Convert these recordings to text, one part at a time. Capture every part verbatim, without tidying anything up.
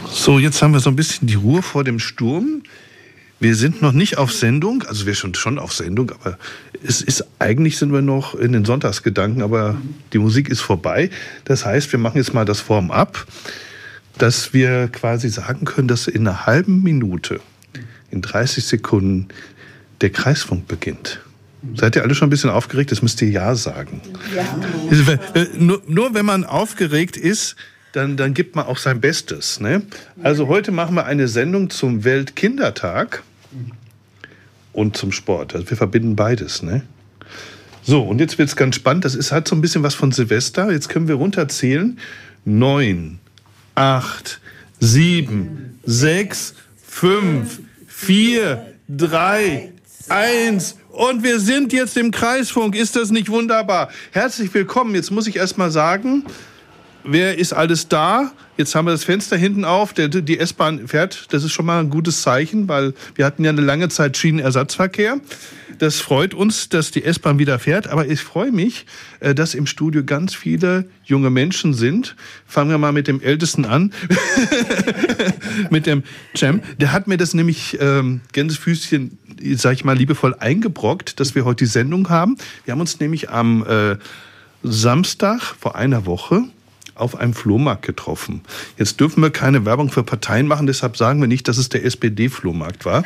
So, jetzt haben wir so ein bisschen die Ruhe vor dem Sturm. Wir sind noch nicht auf Sendung, also wir sind schon auf Sendung, aber es ist, eigentlich sind wir noch in den Sonntagsgedanken, aber die Musik ist vorbei. Das heißt, wir machen jetzt mal das Warm-up, dass wir quasi sagen können, dass in einer halben Minute, in dreißig Sekunden, der Kreisfunk beginnt. Seid ihr alle schon ein bisschen aufgeregt? Das müsst ihr Ja sagen. Ja. Nur, nur wenn man aufgeregt ist, Dann, dann gibt man auch sein Bestes. Ne? Also heute machen wir eine Sendung zum Weltkindertag und zum Sport. Also wir verbinden beides. Ne? So, und jetzt wird es ganz spannend. Das ist, hat so ein bisschen was von Silvester. Jetzt können wir runterzählen. Neun, acht, sieben, sechs, fünf, vier, drei, eins. Und wir sind jetzt im Kreisfunk. Ist das nicht wunderbar? Herzlich willkommen. Jetzt muss ich erst mal sagen, wer ist alles da? Jetzt haben wir das Fenster hinten auf, der, die S-Bahn fährt. Das ist schon mal ein gutes Zeichen, weil wir hatten ja eine lange Zeit Schienenersatzverkehr. Das freut uns, dass die S-Bahn wieder fährt. Aber ich freue mich, dass im Studio ganz viele junge Menschen sind. Fangen wir mal mit dem Ältesten an. Mit dem Cem. Der hat mir das nämlich ähm, Gänsefüßchen, sag ich mal, liebevoll eingebrockt, dass wir heute die Sendung haben. Wir haben uns nämlich am äh, Samstag vor einer Woche auf einem Flohmarkt getroffen. Jetzt dürfen wir keine Werbung für Parteien machen, deshalb sagen wir nicht, dass es der S P D-Flohmarkt war.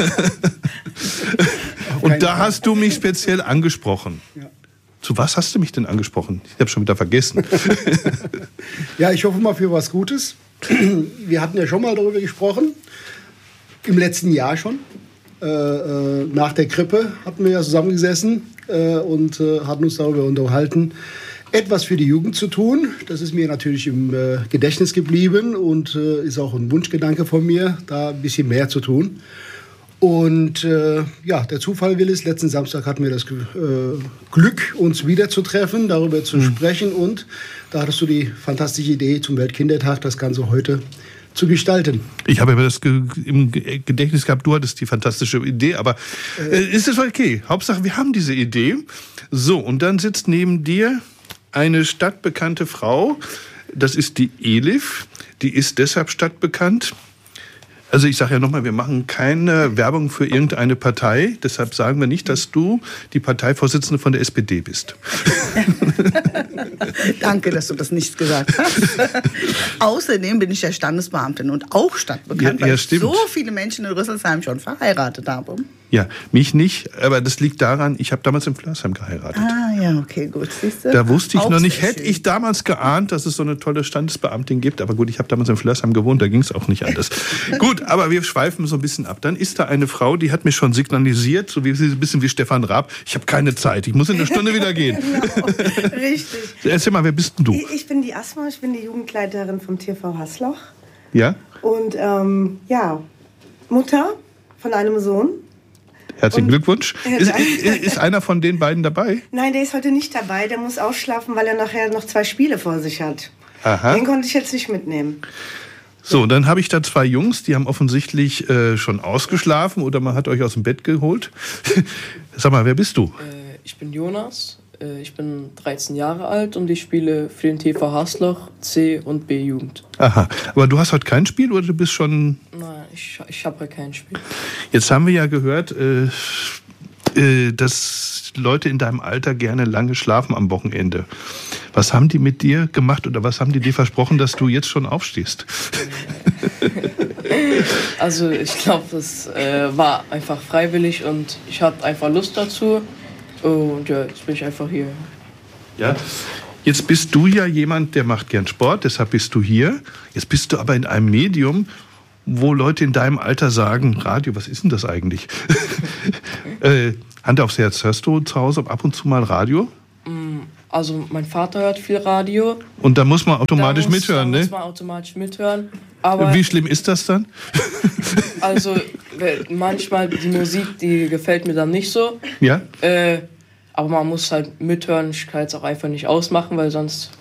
Und da hast du mich speziell angesprochen. Ja. Zu was hast du mich denn angesprochen? Ich habe schon wieder vergessen. Ja, ich hoffe mal für was Gutes. Wir hatten ja schon mal darüber gesprochen, im letzten Jahr schon. Äh, äh, nach der Grippe hatten wir ja zusammengesessen äh, und äh, hatten uns darüber unterhalten, etwas für die Jugend zu tun. Das ist mir natürlich im äh, Gedächtnis geblieben und äh, ist auch ein Wunschgedanke von mir, da ein bisschen mehr zu tun. Und äh, ja, der Zufall will es, letzten Samstag hatten wir das äh, Glück, uns wiederzutreffen, darüber zu mhm. sprechen. Und da hattest du die fantastische Idee, zum Weltkindertag das Ganze heute zu gestalten. Ich habe aber das ge- im Gedächtnis gehabt, du hattest die fantastische Idee, aber äh, ist es okay. Hauptsache, wir haben diese Idee. So, und dann sitzt neben dir eine stadtbekannte Frau, das ist die Elif, die ist deshalb stadtbekannt. Also ich sage ja nochmal, wir machen keine Werbung für irgendeine Partei, deshalb sagen wir nicht, dass du die Parteivorsitzende von der S P D bist. Danke, dass du das nicht gesagt hast. Außerdem bin ich ja Standesbeamtin und auch stadtbekannt, ja, weil ja, ich stimmt. so viele Menschen in Rüsselsheim schon verheiratet habe. Ja, mich nicht, aber das liegt daran, ich habe damals in Flörsheim geheiratet. Ah ja, okay, gut. Siehst du? Da wusste ich auch noch nicht, hätte schön. ich damals geahnt, dass es so eine tolle Standesbeamtin gibt, aber gut, ich habe damals in Flörsheim gewohnt, da ging es auch nicht anders. Gut, aber wir schweifen so ein bisschen ab. Dann ist da eine Frau, die hat mir schon signalisiert, so wie, ein bisschen wie Stefan Raab, ich habe keine Zeit, ich muss in einer Stunde wieder gehen. Genau, richtig. Erzähl mal, wer bist denn du? Ich bin die Asma, ich bin die Jugendleiterin vom T V Hasloch. Ja? Und ähm, ja, Mutter von einem Sohn. Herzlichen Und, Glückwunsch. Äh, ist, ist, ist einer von den beiden dabei? Nein, der ist heute nicht dabei. Der muss ausschlafen, weil er nachher noch zwei Spiele vor sich hat. Aha. Den konnte ich jetzt nicht mitnehmen. So, dann habe ich da zwei Jungs, die haben offensichtlich äh, schon ausgeschlafen oder man hat euch aus dem Bett geholt. Sag mal, wer bist du? Äh, ich bin Jonas, äh, ich bin dreizehn Jahre alt und ich spiele für den T V Hasloch C- und B-Jugend. Aha, aber du hast heute kein Spiel oder du bist schon... Nein, ich, ich habe halt kein Spiel. Jetzt haben wir ja gehört, äh, äh, dass Leute in deinem Alter gerne lange schlafen am Wochenende. Was haben die mit dir gemacht oder was haben die dir versprochen, dass du jetzt schon aufstehst? Also ich glaube, das äh, war einfach freiwillig und ich hatte einfach Lust dazu. Und ja, jetzt bin ich einfach hier. Ja. Jetzt bist du ja jemand, der macht gern Sport, deshalb bist du hier. Jetzt bist du aber in einem Medium, wo Leute in deinem Alter sagen, Radio, was ist denn das eigentlich? äh, Hand aufs Herz, hörst du zu Hause ab und zu mal Radio? Also mein Vater hört viel Radio. Und da muss man automatisch da muss, mithören, da ne? muss man automatisch mithören. Aber wie schlimm ist das dann? Also manchmal die Musik, die gefällt mir dann nicht so. Ja? Äh, aber man muss halt mithören. Ich kann jetzt auch einfach nicht ausmachen, weil sonst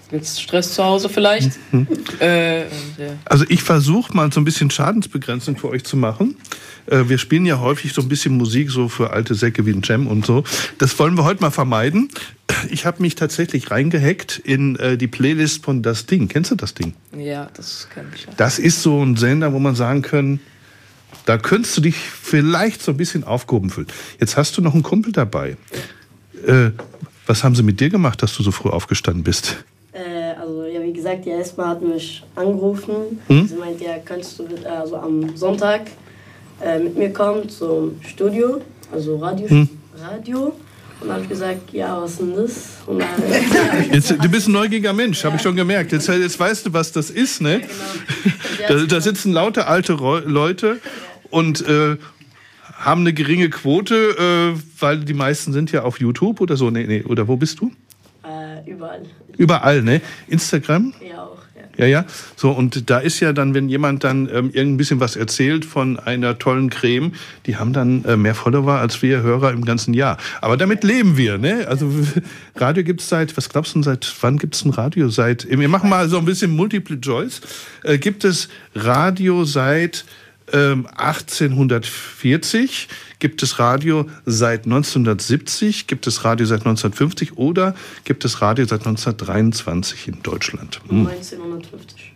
gibt es Stress zu Hause vielleicht. Mhm. Äh, und, ja. Also ich versuche mal so ein bisschen Schadensbegrenzung für euch zu machen. Äh, wir spielen ja häufig so ein bisschen Musik so für alte Säcke wie ein Jam und so. Das wollen wir heute mal vermeiden. Ich habe mich tatsächlich reingehackt in äh, die Playlist von Das Ding. Kennst du Das Ding? Ja, das kenn ich ja. Das ist so ein Sender, wo man sagen kann, da könntest du dich vielleicht so ein bisschen aufgehoben fühlen. Jetzt hast du noch einen Kumpel dabei. Äh, was haben sie mit dir gemacht, dass du so früh aufgestanden bist? Äh, also, ja, wie gesagt, die erstmal hat mich angerufen. Hm? Sie meint, ja, könntest du äh, also am Sonntag äh, mit mir kommen zum Studio, also Radio. Hm? Radio. Und dann habe ich gesagt, ja, was ist denn das? Und dann, jetzt, du bist ein neugieriger Mensch, habe ich schon gemerkt. Jetzt, jetzt weißt du, was das ist, ne? ja, genau. Da, da sitzen lauter alte Leute und äh, haben eine geringe Quote, äh, weil die meisten sind ja auf YouTube oder so. Nee, nee. Oder wo bist du? Äh, überall. Überall, ne? Instagram? Ja, auch. Ja, ja. So, und da ist ja dann, wenn jemand dann ähm, irgend bisschen was erzählt von einer tollen Creme, die haben dann äh, mehr Follower als wir Hörer im ganzen Jahr. Aber damit leben wir, ne? Also Radio gibt's seit, was glaubst du, seit wann gibt's ein Radio? Seit, wir machen mal so ein bisschen Multiple Choice. Äh, gibt es Radio seit ähm, achtzehnhundertvierzig? Gibt es Radio seit neunzehnhundertsiebzig? Gibt es Radio seit neunzehnhundertfünfzig? Oder gibt es Radio seit neunzehnhundertdreiundzwanzig in Deutschland? Hm. neunzehnhundertfünfzig.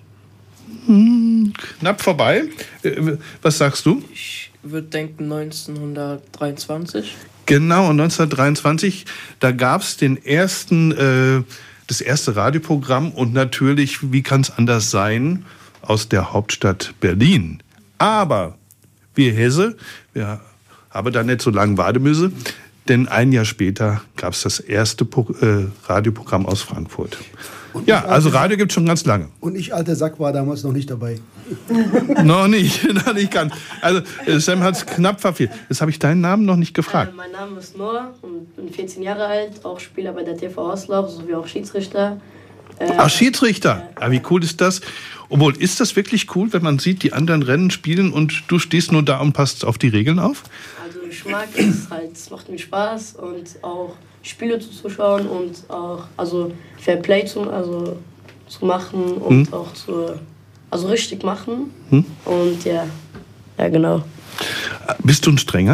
Hm, knapp vorbei. Äh, was sagst du? Ich würde denken neunzehnhundertdreiundzwanzig. Genau, neunzehnhundertdreiundzwanzig, da gab es den ersten, äh, das erste Radioprogramm und natürlich, wie kann es anders sein, aus der Hauptstadt Berlin. Aber wir Hesse, wir haben da nicht so lange warten müssen, denn ein Jahr später gab es das erste po- äh, Radioprogramm aus Frankfurt. Und ja, also Radio gibt es schon ganz lange. Und ich, alter Sack, war damals noch nicht dabei. Noch nicht, noch nicht ganz. Also Sam hat es knapp verfehlt. Jetzt habe ich deinen Namen noch nicht gefragt. Äh, mein Name ist Noah und bin vierzehn Jahre alt, auch Spieler bei der T V Auslauf, sowie auch Schiedsrichter. Äh, Ach, Schiedsrichter. Ja, wie cool ist das? Obwohl, ist das wirklich cool, wenn man sieht, die anderen Rennen spielen und du stehst nur da und passt auf die Regeln auf? Also ich mag es halt, es macht mir Spaß und auch Spiele zuzuschauen und auch also Fair Play zu, also, zu machen und hm. auch zu, also richtig machen. Hm. Und ja, ja genau. Bist du ein Strenger?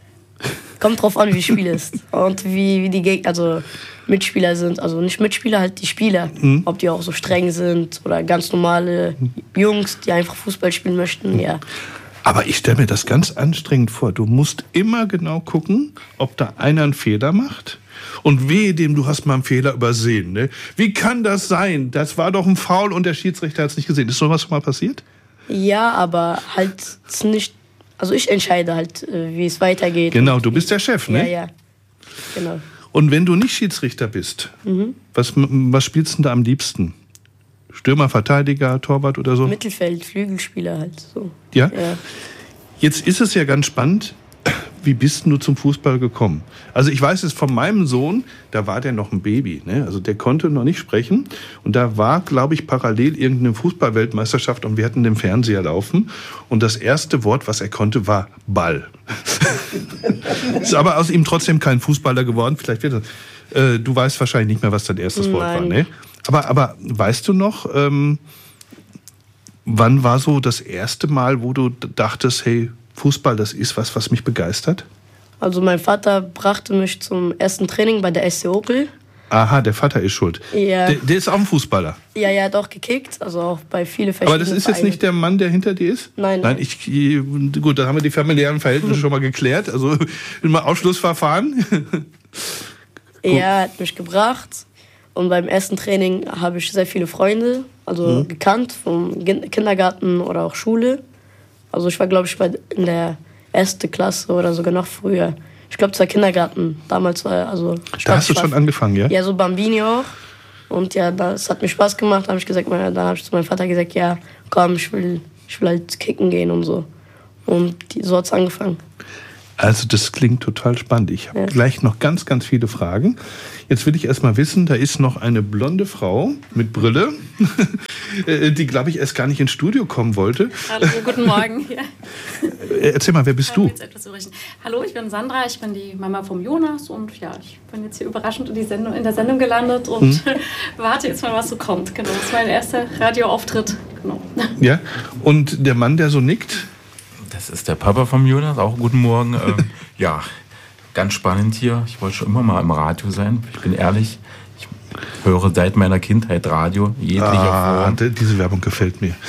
Kommt drauf an, wie das Spiel ist und wie, wie die Gegner, also Mitspieler sind. Also nicht Mitspieler, halt die Spieler. Mhm. Ob die auch so streng sind oder ganz normale Jungs, die einfach Fußball spielen möchten, ja. Aber ich stelle mir das ganz anstrengend vor. Du musst immer genau gucken, ob da einer einen Fehler macht. Und wehe dem, du hast mal einen Fehler übersehen. Ne? Wie kann das sein? Das war doch ein Foul und der Schiedsrichter hat es nicht gesehen. Ist sowas schon mal passiert? Ja, aber halt nicht. Also ich entscheide halt, wie es weitergeht. Genau, du bist der Chef, ne? Ja, ja, genau. Und wenn du nicht Schiedsrichter bist, mhm. was, was spielst du denn da am liebsten? Stürmer, Verteidiger, Torwart oder so? Mittelfeld, Flügelspieler halt so. Ja? Ja. Jetzt ist es ja ganz spannend, wie bist du zum Fußball gekommen? Also ich weiß es von meinem Sohn, da war der noch ein Baby, ne? Also der konnte noch nicht sprechen und da war, glaube ich, parallel irgendeine Fußballweltmeisterschaft und wir hatten den Fernseher laufen und das erste Wort, was er konnte, war Ball. Ist aber aus ihm trotzdem kein Fußballer geworden, vielleicht wird er. Äh, du weißt wahrscheinlich nicht mehr, was dein erstes Nein. Wort war, ne? Aber, aber weißt du noch, ähm, wann war so das erste Mal, wo du dachtest, hey, Fußball, das ist was, was mich begeistert? Also mein Vater brachte mich zum ersten Training bei der S C Opel. Aha, der Vater ist schuld. Ja. Der, der ist auch ein Fußballer. Ja, er hat auch gekickt, also auch bei vielen verschiedenen Aber das ist jetzt nicht der Mann, der hinter dir ist? Nein. Nein, ich, gut, dann haben wir die familiären Verhältnisse schon mal geklärt. Also immer Ausschlussverfahren. Er hat mich gebracht und beim ersten Training habe ich sehr viele Freunde, also mhm. gekannt vom Kindergarten oder auch Schule. Also ich war, glaube ich, in der ersten Klasse oder sogar noch früher. Ich glaube, es war Kindergarten. Damals war also. Da glaub, hast du schon angefangen, ja? Ja, so Bambini auch. Und ja, das hat mir Spaß gemacht. Da habe ich gesagt, dann habe ich zu meinem Vater gesagt, ja, komm, ich will, ich will halt kicken gehen und so. Und die, so hat es angefangen. Also das klingt total spannend. Ich habe Ja. gleich noch ganz, ganz viele Fragen. Jetzt will ich erst mal wissen, da ist noch eine blonde Frau mit Brille, die, glaube ich, erst gar nicht ins Studio kommen wollte. Hallo, guten Morgen. Ja. Erzähl mal, wer bist du? Jetzt etwas überraschend. Hallo, ich bin Sandra, ich bin die Mama vom Jonas und ja, ich bin jetzt hier überraschend in, die Sendung, in der Sendung gelandet und hm. warte jetzt mal, was so kommt. Genau, das ist mein erster Radioauftritt. Genau. Ja, und der Mann, der so nickt? Das ist der Papa vom Jonas, auch guten Morgen. ähm, ja, ganz spannend hier. Ich wollte schon immer mal im Radio sein. Ich bin ehrlich, ich höre seit meiner Kindheit Radio, jeglicher ah, Form. d- diese Werbung gefällt mir.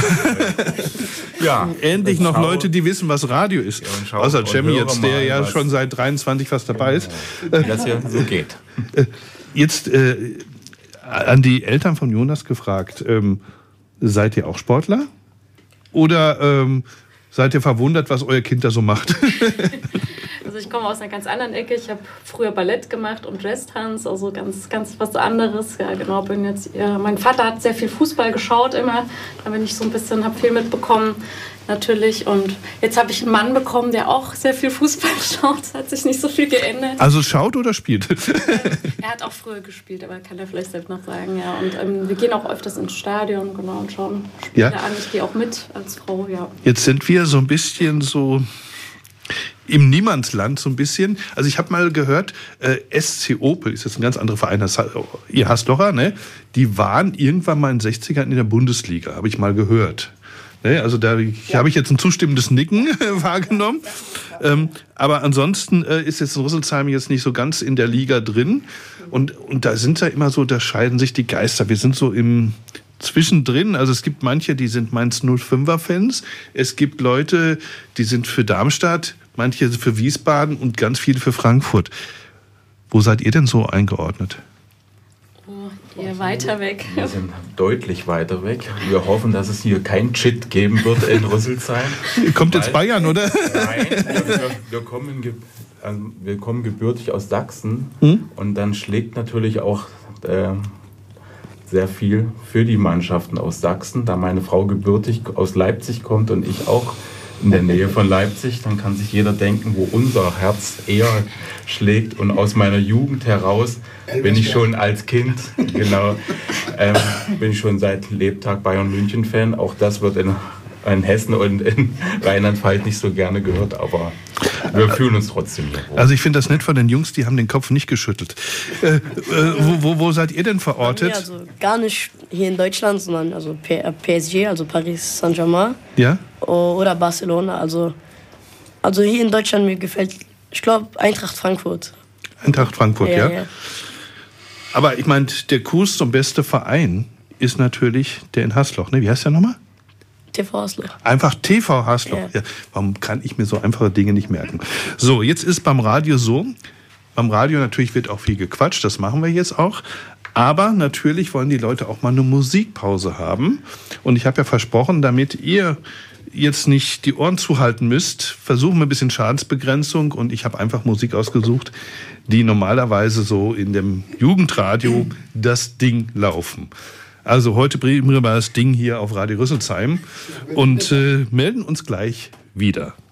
Ja, ja Endlich noch schau, Leute, die wissen, was Radio ist. Ja, und schau, Außer und Jamie höre jetzt, der mal, ja was- schon seit dreiundzwanzig fast dabei ist. wie das hier so geht. Jetzt äh, an die Eltern von Jonas gefragt, ähm, seid ihr auch Sportler? Oder ähm, seid ihr verwundert, was euer Kind da so macht? Also ich komme aus einer ganz anderen Ecke. Ich habe früher Ballett gemacht und Jazz-Tanz, also ganz, ganz was anderes. Ja, genau. Bin jetzt. Ja, mein Vater hat sehr viel Fußball geschaut immer. Da bin ich so ein bisschen, habe viel mitbekommen natürlich. Und jetzt habe ich einen Mann bekommen, der auch sehr viel Fußball schaut. Es hat sich nicht so viel geändert. Also schaut oder spielt? Er hat auch früher gespielt, aber kann er vielleicht selbst noch sagen. Ja. Und ähm, wir gehen auch öfters ins Stadion, genau, und schauen Spiele Ja. an. Ich gehe auch mit als Frau, ja. Jetzt sind wir so ein bisschen so im Niemandsland so ein bisschen. Also ich habe mal gehört, äh, S C Opel ist jetzt ein ganz anderer Verein, das, ihr Haslocher, ne? Die waren irgendwann mal in den sechzigern in der Bundesliga, habe ich mal gehört. Ne? Also da ja. habe ich jetzt ein zustimmendes Nicken wahrgenommen. Ähm, aber ansonsten äh, ist jetzt Rüsselsheim jetzt nicht so ganz in der Liga drin. Und, und da sind ja immer so, da scheiden sich die Geister. Wir sind so im zwischendrin, also es gibt manche, die sind Mainz null fünfer Fans. Es gibt Leute, die sind für Darmstadt, manche für Wiesbaden und ganz viele für Frankfurt. Wo seid ihr denn so eingeordnet? Oh, eher weiter weg. Wir sind deutlich weiter weg. Wir hoffen, dass es hier kein Cheat geben wird in Rüsselsheim. Kommt jetzt Weil- Bayern, oder? Nein, wir, wir, kommen, ge- also wir kommen gebürtig aus Sachsen Hm? und dann schlägt natürlich auch äh, sehr viel für die Mannschaften aus Sachsen. Da meine Frau gebürtig aus Leipzig kommt und ich auch in der Nähe von Leipzig, dann kann sich jeder denken, wo unser Herz eher schlägt. Und aus meiner Jugend heraus bin ich schon als Kind, genau, ähm, bin ich schon seit Lebtag Bayern München Fan. Auch das wird in, in Hessen und in Rheinland-Pfalz nicht so gerne gehört, aber wir fühlen uns trotzdem hier wohl. Also ich finde das nett von den Jungs, die haben den Kopf nicht geschüttelt. Äh, äh, wo, wo, wo seid ihr denn verortet? Ja, also gar nicht hier in Deutschland, sondern also P S G, also Paris Saint-Germain. Ja? Oder Barcelona. Also, also hier in Deutschland mir gefällt, ich glaube, Eintracht Frankfurt. Eintracht Frankfurt, ja. Aber ich meine, der coolste und beste Verein ist natürlich der in Hasloch. Ne? Wie heißt der nochmal? T V Hasloch. Einfach T V Hasloch. Ja. Ja. Warum kann ich mir so einfache Dinge nicht merken? So, jetzt ist beim Radio so, beim Radio natürlich wird auch viel gequatscht, das machen wir jetzt auch. Aber natürlich wollen die Leute auch mal eine Musikpause haben. Und ich habe ja versprochen, damit ihr jetzt nicht die Ohren zuhalten müsst, versuchen wir ein bisschen Schadensbegrenzung. Und ich habe einfach Musik ausgesucht, die normalerweise so in dem Jugendradio das Ding laufen. Also heute bringen wir das Ding hier auf Radio Rüsselsheim und äh, melden uns gleich wieder.